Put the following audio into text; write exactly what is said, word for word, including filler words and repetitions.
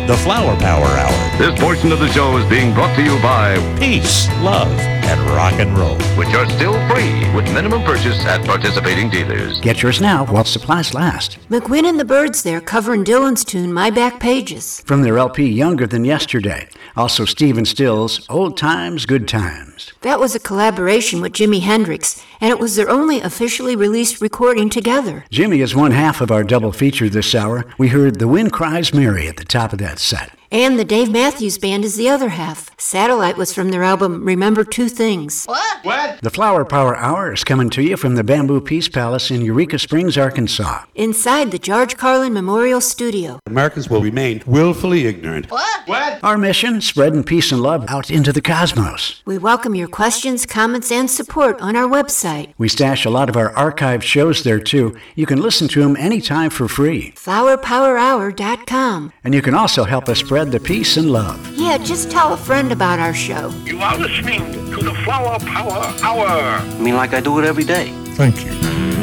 The Flower Power Hour. This portion of the show is being brought to you by Peace, love, and rock and roll. which are still free with minimum purchase at participating dealers. Get yours now while supplies last. McGuinn and the Birds there covering Dylan's tune, My Back Pages. From their L P Younger Than Yesterday. Also Stephen Stills' Old Times, Good Times. That was a collaboration with Jimi Hendrix, and it was their only officially released recording together. Jimmy is one half of our double feature this hour. We heard The Wind Cries Mary at the top of that set. And the Dave Matthews Band is the other half. Satellite was from their album Remember Two Things. What? The Flower Power Hour is coming to you from the Bamboo Peace Palace in Eureka Springs, Arkansas. Inside the George Carlin Memorial Studio. Americans will remain willfully ignorant. What? What? Our mission, spreading peace and love out into the cosmos. We welcome your questions, comments, and support on our website, We stash a lot of our archived shows there too. You can listen to them anytime for free. flower power hour dot com. And you can also help us spread the peace and love. Yeah, just tell a friend about our show. You are listening to the Flower Power Hour. I mean, like I do it every day. Thank you.